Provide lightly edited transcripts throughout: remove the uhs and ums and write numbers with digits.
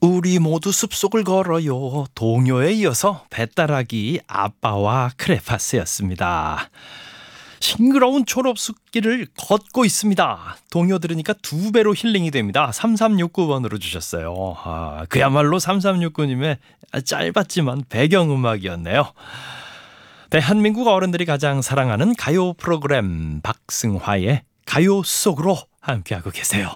우리 모두 숲속을 걸어요. 동요에 이어서 배따라기 아빠와 크레파스였습니다. 싱그러운 초록숲길을 걷고 있습니다. 동요 들으니까 두 배로 힐링이 됩니다. 3369번으로 주셨어요. 그야말로 3369님의 짧았지만 배경음악이었네요. 대한민국 어른들이 가장 사랑하는 가요 프로그램 박승화의 가요 속으로 함께하고 계세요.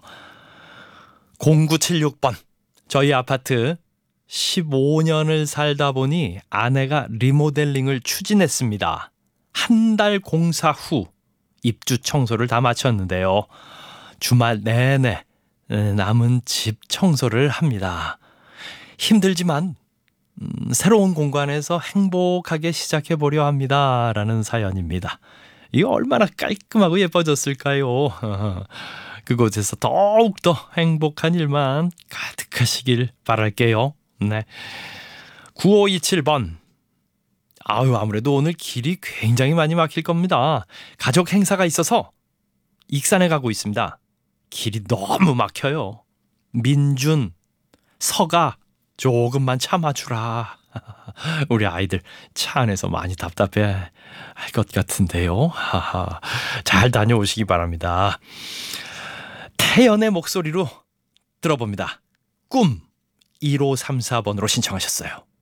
0976번. 저희 아파트 15년을 살다 보니 아내가 리모델링을 추진했습니다. 한 달 공사 후 입주 청소를 다 마쳤는데요. 주말 내내 남은 집 청소를 합니다. 힘들지만 새로운 공간에서 행복하게 시작해보려 합니다. 라는 사연입니다. 이거 얼마나 깔끔하고 예뻐졌을까요? 그곳에서 더욱더 행복한 일만 가득하시길 바랄게요. 네. 9527번. 아무래도 오늘 길이 굉장히 많이 막힐 겁니다. 가족 행사가 있어서 익산에 가고 있습니다. 길이 너무 막혀요. 민준, 서가 조금만 참아주라. 우리 아이들 차 안에서 많이 답답해 할 것 같은데요. 잘 다녀오시기 바랍니다. 태연의 목소리로 들어봅니다. 꿈 1534번으로 신청하셨어요.